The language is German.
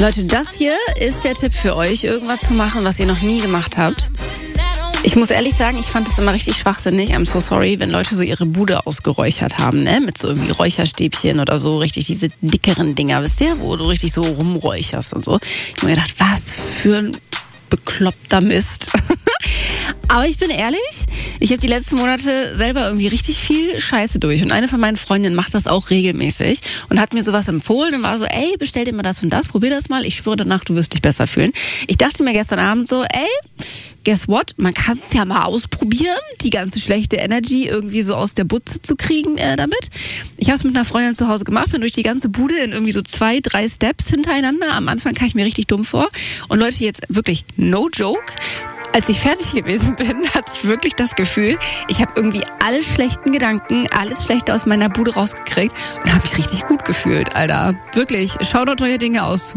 Leute, das hier ist der Tipp für euch, irgendwas zu machen, was ihr noch nie gemacht habt. Ich muss ehrlich sagen, ich fand es immer richtig schwachsinnig, I'm so sorry, wenn Leute so ihre Bude ausgeräuchert haben, ne? Mit so irgendwie Räucherstäbchen oder so, richtig diese dickeren Dinger, wisst ihr, wo du richtig so rumräucherst und so. Ich habe mir gedacht, was für ein bekloppter Mist. Aber ich bin ehrlich, ich habe die letzten Monate selber irgendwie richtig viel Scheiße durch. Und eine von meinen Freundinnen macht das auch regelmäßig und hat mir sowas empfohlen und war so, ey, bestell dir mal das und das, probier das mal. Ich schwöre danach, du wirst dich besser fühlen. Ich dachte mir gestern Abend so, ey, guess what? Man kann es ja mal ausprobieren, die ganze schlechte Energy irgendwie so aus der Butze zu kriegen damit. Ich habe es mit einer Freundin zu Hause gemacht, bin durch die ganze Bude in irgendwie so 2, 3 Steps hintereinander. Am Anfang kam ich mir richtig dumm vor. Und Leute, jetzt wirklich no joke. Als ich fertig gewesen bin, hatte ich wirklich das Gefühl, ich habe irgendwie alle schlechten Gedanken, alles Schlechte aus meiner Bude rausgekriegt und habe mich richtig gut gefühlt, Alter. Wirklich, schau dort neue Dinge aus.